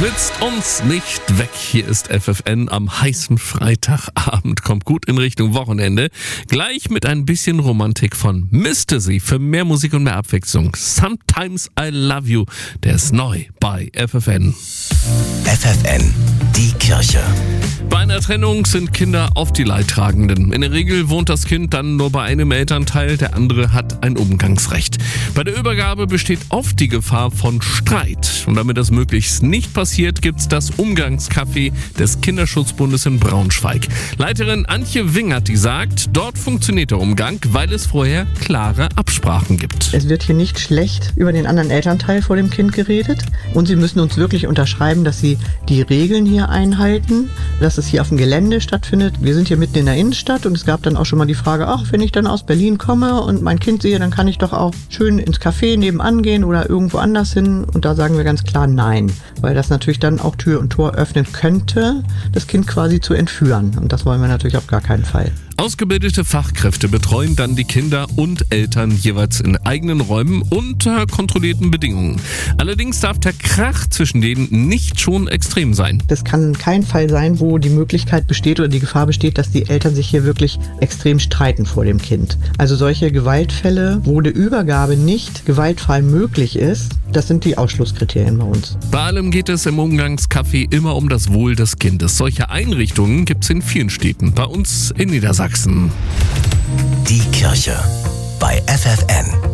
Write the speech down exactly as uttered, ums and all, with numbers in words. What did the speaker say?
Schwitzt uns nicht weg. Hier ist F F N am heißen Freitagabend. Kommt gut in Richtung Wochenende. Gleich mit ein bisschen Romantik von Mystery für mehr Musik und mehr Abwechslung. Sometimes I Love You. Der ist neu bei F F N. F F N, die Kirche. Bei einer Trennung sind Kinder oft die Leidtragenden. In der Regel wohnt das Kind dann nur bei einem Elternteil, der andere hat ein Umgangsrecht. Bei der Übergabe besteht oft die Gefahr von Streit. Und damit das möglichst nicht passiert, gibt's das Umgangscafé des Kinderschutzbundes in Braunschweig. Leiterin Antje Wingert, die sagt, dort funktioniert der Umgang, weil es vorher klare Absprachen gibt. Es wird hier nicht schlecht über den anderen Elternteil vor dem Kind geredet. Und sie müssen uns wirklich unterschreiben, dass sie die Regeln hier einhalten, dass es hier auf dem Gelände stattfindet. Wir sind hier mitten in der Innenstadt und es gab dann auch schon mal die Frage, ach, wenn ich dann aus Berlin komme und mein Kind sehe, dann kann ich doch auch schön ins Café nebenan gehen oder irgendwo anders hin. Und da sagen wir ganz klar nein, weil das natürlich dann auch Tür und Tor öffnen könnte, das Kind quasi zu entführen. Und das wollen wir natürlich auf gar keinen Fall. Ausgebildete Fachkräfte betreuen dann die Kinder und Eltern jeweils in eigenen Räumen unter kontrollierten Bedingungen. Allerdings darf der Krach zwischen denen nicht schon extrem sein. Das kann kein Fall sein, wo die Möglichkeit besteht oder die Gefahr besteht, dass die Eltern sich hier wirklich extrem streiten vor dem Kind. Also solche Gewaltfälle, wo die Übergabe nicht gewaltfrei möglich ist, das sind die Ausschlusskriterien bei uns. Bei allem geht es im Umgangscafé immer um das Wohl des Kindes. Solche Einrichtungen gibt es in vielen Städten, bei uns in Niedersachsen. Die Kirche bei F F N.